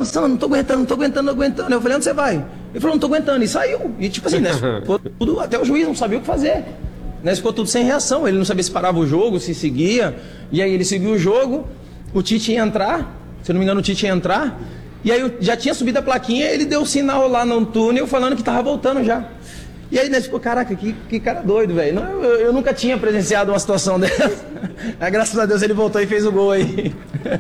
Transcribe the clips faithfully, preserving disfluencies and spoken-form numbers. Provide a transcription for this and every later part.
Sandro, não tô aguentando, não tô aguentando, não aguentando. Eu falei, onde você vai? Ele falou, não tô aguentando. E saiu. E tipo assim, né? Ficou tudo, até o juiz não sabia o que fazer. Né? Ficou tudo sem reação. Ele não sabia se parava o jogo, se seguia. E aí ele seguiu o jogo. O Tite ia entrar. Se eu não me engano, o Tite ia entrar. E aí já tinha subido a plaquinha. Ele deu o sinal lá no túnel falando que tava voltando já. E aí, né, ficou, caraca, que, que cara doido, velho. Eu, eu nunca tinha presenciado uma situação dessa. Aí, graças a Deus, ele voltou e fez o gol aí.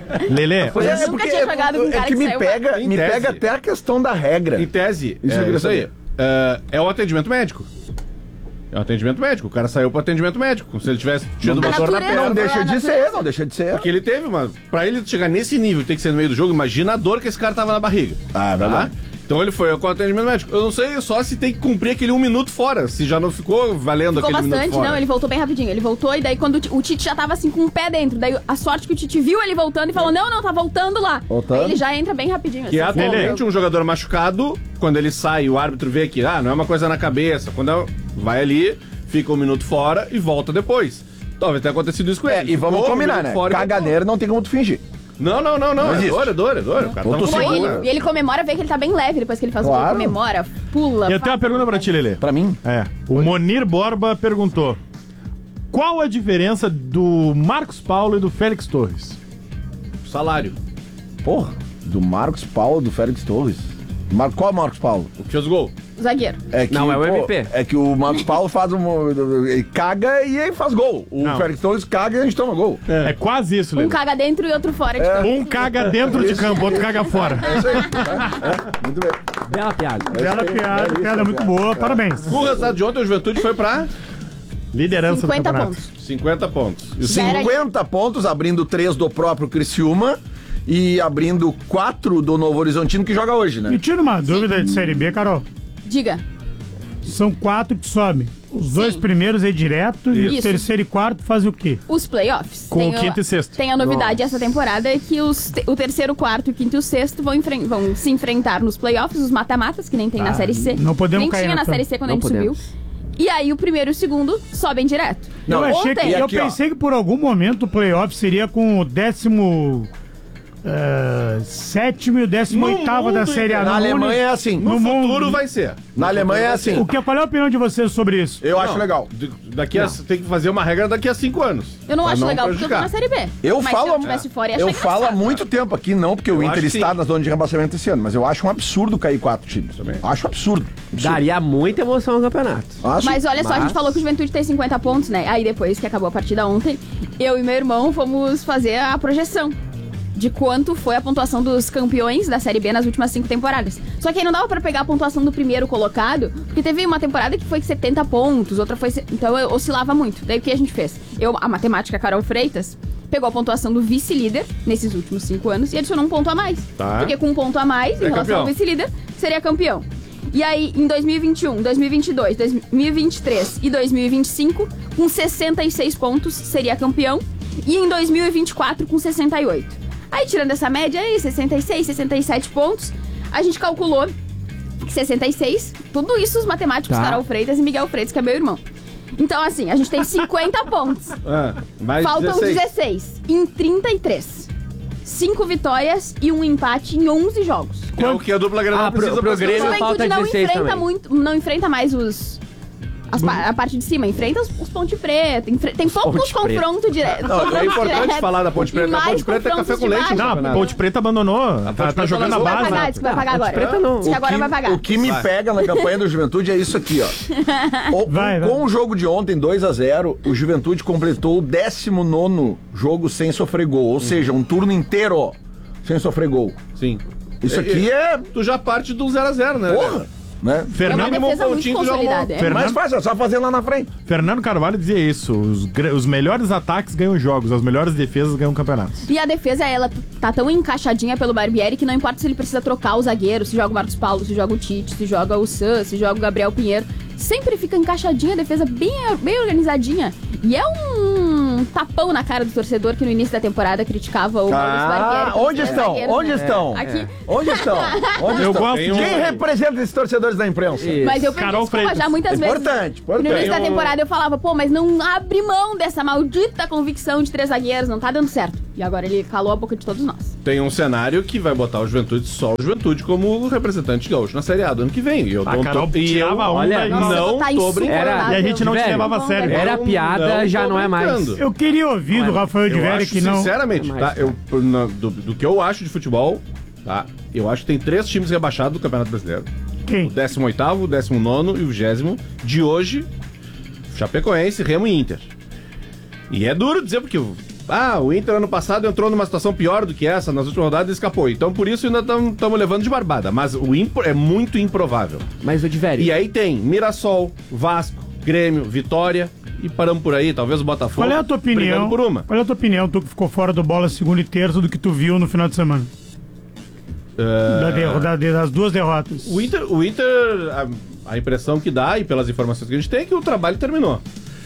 Lelê, Pois é, porque é, é que, que me pega, me tese, pega até a questão da regra. Em tese, isso, é, é isso aí. Uh, é o atendimento médico. É o atendimento médico. O cara saiu pro atendimento médico. Se ele tivesse tido uma dor na perna. Não deixa de ser, não deixa de ser. Porque ele teve, mas pra ele chegar nesse nível, tem que ser no meio do jogo, imagina a dor que esse cara tava na barriga. Ah, vai lá. Então ele foi com o atendimento médico. Eu não sei só se tem que cumprir aquele um minuto fora, se já não ficou valendo ficou aquele bastante, minuto fora. Não, ele voltou bem rapidinho. Ele voltou e daí quando o Tite já tava assim com o pé dentro, daí a sorte que o Tite viu ele voltando e falou, não, não, tá voltando lá. Voltando. Aí ele já entra bem rapidinho. Que assim, é atualmente um jogador machucado, quando ele sai, o árbitro vê que, ah, não é uma coisa na cabeça. Quando é, vai ali, fica um minuto fora e volta depois. Talvez tenha acontecido isso com é, ele. E vamos Ficou combinar, um né? Fora Caganeiro não tem como tu fingir. Não, não, não, não. não é dor, é dor, é dor. O cara tá Pô, ele, e ele comemora, vê que ele tá bem leve depois que ele faz claro. o gol. Comemora, pula. Eu tenho uma pergunta pra ti, Lelê. Pra mim? É. O Monir Borba perguntou: qual a diferença do Marcos Paulo e do Félix Torres? Salário. Porra, do Marcos Paulo, do Félix Torres. Mar... Qual é o Marcos Paulo? O que fez o gol? Zagueiro. É que, não, é o M V P. Pô, é que o Marcos Paulo faz um. Ele caga e aí faz gol. O não. Félix Torres caga e a gente toma gol. É, é quase isso, Lelê. Um caga dentro e outro fora. É. Um caga dentro de campo, outro caga fora. É isso aí. É, é. Muito bem. Bela piada. É Bela piada, é piada muito boa. Parabéns. O resultado de ontem, o Juventude foi pra liderança do campeonato. Pontos. cinquenta pontos. E cinquenta pontos, abrindo três do próprio Criciúma. E abrindo quatro do Novo Horizontino, que joga hoje, né? Me tira uma dúvida de Série B, Carol. Diga. São quatro que sobem. Os dois Sim. primeiros é direto Isso. e o terceiro e quarto fazem o quê? Os playoffs. Com tem o quinto e sexto. Tem a novidade Nossa. essa temporada é que os, o terceiro, quarto, o quinto e o sexto vão, vão se enfrentar nos playoffs, os mata-matas, que nem tem ah, na Série C. Não podemos nem cair tinha na então. Série C quando não a gente podemos. subiu. E aí o primeiro e o segundo sobem direto. Não, eu achei Ontem, que, eu aqui, pensei ó. que por algum momento o playoff seria com o décimo... Uh, sétimo e o décimo oitavo da Série A. Na Alemanha é assim. No, no futuro mundo... vai ser. Na Alemanha é assim. O que, qual é a opinião de vocês sobre isso? Eu não, acho legal. Daqui a, tem que fazer uma regra daqui a cinco anos. Eu não acho não legal porque eu tô na Série B. Eu mas falo, se eu tivesse fora, ia eu achar falo há engraçado. muito tempo aqui, não, porque eu o Inter está nas zonas de rebaixamento esse ano, mas eu acho um absurdo cair quatro times. Também. Acho absurdo. absurdo. Daria muita emoção no campeonato. Acho, mas olha só, mas... a gente falou que o Juventude tem cinquenta pontos, né? Aí depois que acabou a partida ontem, eu e meu irmão fomos fazer a projeção de quanto foi a pontuação dos campeões da Série B nas últimas cinco temporadas. Só que aí não dava pra pegar a pontuação do primeiro colocado, porque teve uma temporada que foi setenta pontos, outra foi... Então oscilava muito. Daí o que a gente fez? Eu, a matemática Carol Freitas, pegou a pontuação do vice-líder nesses últimos cinco anos e adicionou um ponto a mais. Tá. Porque com um ponto a mais, em é relação campeão. ao vice-líder, seria campeão. E aí, em dois mil e vinte e um, dois mil e vinte e dois, dois mil e vinte e três e dois mil e vinte e cinco, com sessenta e seis pontos, seria campeão. E em dois mil e vinte e quatro, com sessenta e oito. Aí, tirando essa média aí, sessenta e seis, sessenta e sete pontos, a gente calculou sessenta e seis, tudo isso os matemáticos tá. Carol Freitas e Miguel Freitas, que é meu irmão. Então, assim, a gente tem cinquenta pontos. Ah, mais faltam dezesseis. dezesseis em trinta e três. cinco vitórias e um empate em onze jogos. É o que a dupla Grenal ah, precisa pro, pro Grêmio falta não dezesseis enfrenta também. muito, não enfrenta mais os... As, a parte de cima, enfrenta os, os Ponte Preta, enfre, tem poucos confrontos diretos. É importante direto, falar da Ponte Preta. A Ponte Preta é café com leite. Não, a Ponte Preta abandonou. A tá, tá jogando a base. Vai pagar, vai pagar agora. Preta não. E agora que, vai pagar. O que me vai. pega na campanha do Juventude é isso aqui, ó. O, vai, com vai. com o jogo de ontem, dois a zero, o Juventude completou o décimo nono jogo sem sofrer gol. Ou hum. seja, um turno inteiro, ó, sem sofrer gol. Sim. Isso aqui é... é... Tu já parte do zero a zero, né? Porra! Né? Fernando, é uma defesa muito consolidada. É. Mais fácil, é só fazer lá na frente. Fernando Carvalho dizia isso: os, os melhores ataques ganham jogos, as melhores defesas ganham campeonatos. E a defesa, ela tá tão encaixadinha pelo Barbieri que não importa se ele precisa trocar o zagueiro, se joga o Marcos Paulo, se joga o Tite, se joga o Sam, se joga o Gabriel Pinheiro. Sempre fica encaixadinha a defesa, bem, bem organizadinha. E é um tapão na cara do torcedor que no início da temporada criticava o Maurício ah, Barbieri. Onde estão? Onde estão? É. Aqui. Onde estão? Onde eu estão? gosto Quem de... representa esses torcedores da imprensa? Isso. Mas eu perdi desculpa já muitas importante, vezes. Importante, No início da temporada eu falava, pô, mas não abre mão dessa maldita convicção de três zagueiros, não tá dando certo. E agora ele calou a boca de todos nós. Tem um cenário que vai botar o Juventude, só o Juventude, como representante gaúcho na Série A do ano que vem. E eu A não Carol tô, e eu, tirava a onda olha, e Nossa, não tá tô insuportável. brincando. E a gente não te Velho, levava a sério. Era Não, piada, não já tô não é mais. brincando. Eu queria ouvir do Rafael de Eu Velho acho, que não. sinceramente, Mais, tá? Eu, na- do, do que eu acho de futebol, tá? Eu acho que tem três times rebaixados do Campeonato Brasileiro. O Quem? décimo oitavo, o décimo nono e o vigésimo de hoje, Chapecoense, Remo e Inter. E é duro dizer porque o- ah, o Inter ano passado entrou numa situação pior do que essa, nas últimas rodadas e escapou. Então por isso ainda estamos levando de barbada. Mas o impro é muito improvável. Mas o de velho. E aí tem Mirassol, Vasco, Grêmio, Vitória e paramos por aí, talvez o Botafogo. Qual é a tua opinião? brigando por uma. Qual é a tua opinião, tu que ficou fora do bola segunda e terça, do que tu viu no final de semana? Da derro- da- das duas derrotas. O Inter, o Inter a, a impressão que dá, e pelas informações que a gente tem, é que o trabalho terminou.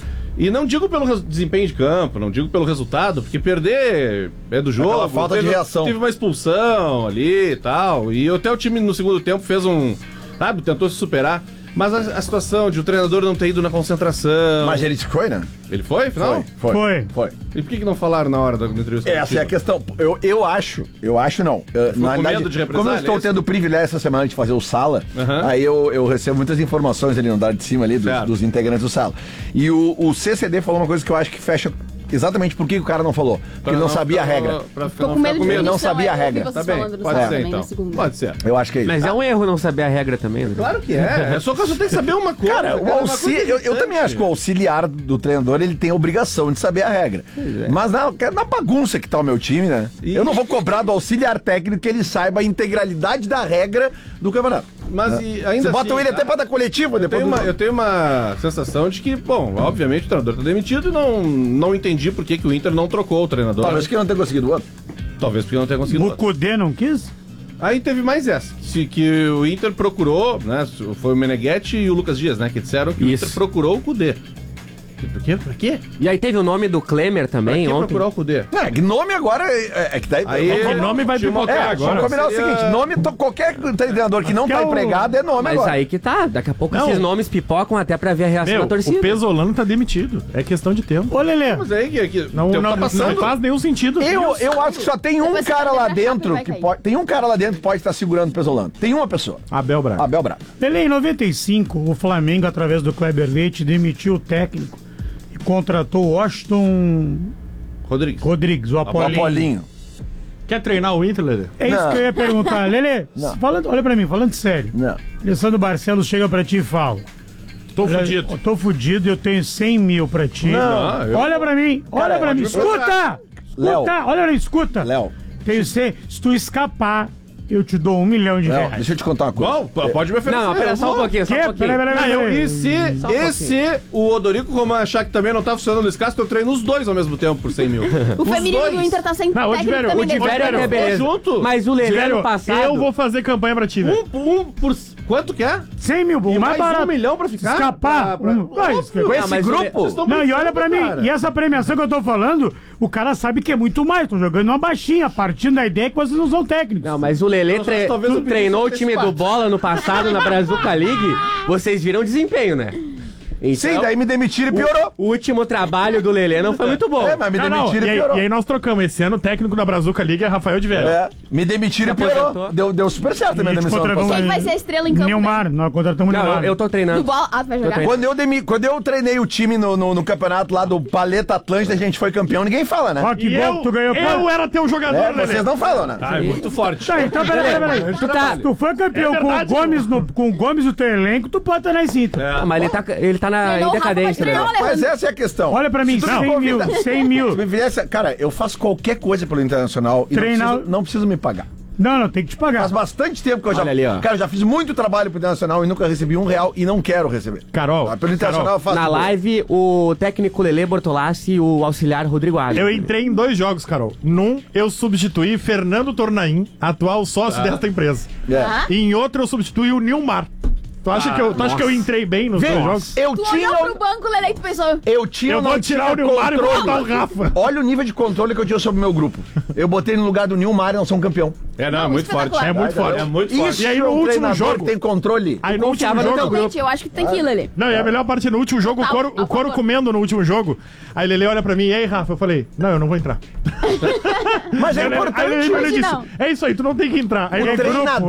E não digo pelo res- desempenho de campo, não digo pelo resultado, porque perder é do jogo. Aquela falta teve, de reação. Teve uma expulsão ali e tal. E até o time no segundo tempo fez um. Sabe, tentou se superar. Mas a, a situação de o treinador não ter ido na concentração. Mas ele foi, né? Ele foi, afinal? Foi. Foi. Foi. E por que, que não falaram na hora da entrevista? Essa é a questão. Eu, eu acho, eu acho não. Uh, com medo de represália, como eu estou é isso? tendo o privilégio essa semana de fazer o Sala, Aham. aí eu, eu recebo muitas informações ali no andar de cima ali dos, Certo. dos integrantes do Sala. E o, o C C D falou uma coisa que eu acho que fecha exatamente por que o cara não falou. Porque ele não sabia a ficar- regra. Pra ficar, Tô não com medo ficar de medo, não punição, sabia a eu ouvi regra. vocês Tá bem, falando do pode Sala ser também então. na segunda. Pode ser. Eu acho que é isso. Mas é um erro não saber a regra também, né? Claro que é. É só que você tem que saber uma coisa. Cara, o é uma auxílio, coisa eu, eu também acho que o auxiliar do treinador ele tem a obrigação de saber a regra. Mas na, na bagunça que tá o meu time, né? E- Eu não vou cobrar do auxiliar técnico que ele saiba a integralidade da regra do campeonato. Mas e ainda Você botam assim, ele tá? até pra dar coletiva Eu depois tenho, do uma, jogo. eu tenho uma sensação de que, bom, obviamente o treinador tá demitido e não, não entendi por que, que o Inter não trocou o treinador. Talvez que não tenha conseguido o outro. Talvez porque não tenha conseguido. O Cudê não quis? Aí teve mais essa, que, que o Inter procurou, né? Foi o Meneghetti e o Lucas Dias, né? Que disseram que Isso. o Inter procurou o Cudê. Por quê? Pra quê? E aí teve o nome do Klemer Pra também que ontem. procurar o Cudê? É, que nome agora é, é que daí. Aí, O nome vai tinha uma- pipocar é, agora. vamos combinar Seria- o seguinte: nome, to- qualquer treinador que não Que tá é o- empregado é nome Mas agora. aí que tá, daqui a pouco Não. esses nomes pipocam até pra ver a reação Meu, da torcida. o Pesolano tá demitido. É questão de tempo. Ô, Lelê, Mas aí que, que Não, o tempo não, tá passando. não faz nenhum sentido. Eu, eu acho que só tem um Depois você cara vai lá ver que a chave dentro vai que cair. pode. Tem um cara lá dentro que pode estar segurando o Pesolano. Tem uma pessoa. Abel Braga. Abel Braga. Lelê, em noventa e cinco, o Flamengo, através do Kleber Leite, demitiu o técnico e contratou o Washington Rodrigues. Rodrigues, o O Apolinho. Apolinho. Quer treinar o Inter, Lelê? É isso Não. que eu ia perguntar. Lelê, Não. falando, olha pra mim, falando sério. Não. Alessandro Barcelos chega pra ti e fala: Tô "Olha, fudido. Eu tô fudido e eu tenho cem mil pra ti. Não, eu- Olha pra mim, olha Cara, pra mim, pode me escuta! Léo. Escuta, olha pra mim, escuta. Léo. Tenho cem, se tu escapar, eu te dou um milhão de Léo, reais. deixa eu te contar uma coisa. Bom, p- pode me oferecer. Não, pera eu só um vou. pouquinho, só um Que? pouquinho. Peraí, peraí, Ah, eu, peraí. e se, Só um e se o Odorico Roman achar que também não tá funcionando o Luiz Castro, eu treino os dois ao mesmo tempo por cem mil. O Os feminino dois. do Inter tá sem Não, o técnico Diverio, também. o né? Diverio Diverio até beleza. junto. Mas o Lelê Sério, no passado... eu vou fazer campanha pra ti, velho. Um, um por... Quanto que é? cem mil, bom, E mais mais barato. um milhão pra ficar? Escapar. Pra- pra- Um- Vai, esca- Com Ah, esse mas o Le- grupo. Vocês estão Não, e olha pra mim, cara. e essa premiação que eu tô falando, o cara sabe que é muito mais. Tô jogando uma baixinha, partindo da ideia que vocês não são técnicos. Não, mas o Lelê Não, tre- talvez eu pedisse treinou o três, time do quatro. Bola no passado na Brazuca League. Vocês viram o desempenho, né? Então, Sim, daí me demitiram e piorou. o último trabalho do Lelê não foi muito bom. É, mas me Não, não, demitiram e, e aí, piorou. e aí nós trocamos. Esse ano o técnico da Brazuca Liga é Rafael de Vera. É, me demitiram e Se piorou. aposentou. Deu, deu super certo a minha E te demissão. ano contratamos- passado. Quem vai ser a estrela em campo? Neymar, nós contratamos o Não, Neymar. eu, eu tô Do treinando. bola. Ah, tu vai jogar? treinando. Quando eu, demi... Quando eu treinei o time no, no, no campeonato lá do Paleta Atlântida, a gente foi campeão, ninguém fala, né? Ó, que E bom eu, que tu ganhou. eu era teu jogador, É, Lelê. vocês não falam, né? Ah, é muito forte. Tá, então peraí, peraí, peraí. Tu tá- Tu foi campeão É verdade, com o Gomes no, com o Gomes no teu elenco, tu pode estar na cinta. Ah, mas ele tá, ele tá na, Treinou em o Rafa, decadência, vai treinar né? o Alejandro. Mas essa é a questão. Olha pra mim, Se tu me cem mil, convida- cem mil. Se me viesse, cara, eu faço qualquer coisa pelo Internacional e Treinar- não, preciso, não preciso me pagar. Não, não, tem que te pagar. Faz bastante tempo que eu já. Olha ali, ó. Cara, eu já fiz muito trabalho pro Internacional e nunca recebi um real e não quero receber. Carol, Ah, pelo Internacional eu faço. Na tudo. live, o técnico Lelê Bortolassi e o auxiliar Rodrigo Alves. eu entrei em dois jogos, Carol. Num, eu substituí Fernando Tornaim, atual sócio desta empresa. É. Ah, E em outro, eu substituí o Nilmar. Tu acha, Ah, que, eu, tu acha que eu entrei bem nos dois Vem, jogos? eu Tu tinha. olhou pro banco, Lele, e tu pensou... Eu tinha. Eu ou vou não tirar o tinha Nilmar e vou controle? botar o Rafa. Olha o nível de controle que eu tinha sobre o meu grupo. Eu botei no lugar do Nilmar e não sou um campeão. É, não, é Não, muito forte. espetacular. É muito forte. É muito Isso forte. E aí, no é um último treinador jogo- que tem controle. Aí no último confiava no jogo... teu grupo. Realmente, eu acho que tu tem que ir, Lele. Não, e a melhor parte no último jogo, o Total, Coro, a o Coro favor. comendo no último jogo. Aí Lele olha pra mim, e aí, Rafa? Eu falei, não, eu não vou entrar. Mas é Aí ele- importante. aí ele, ele Hoje disse, não. é isso aí, tu não tem que entrar. Aí O ele, treinador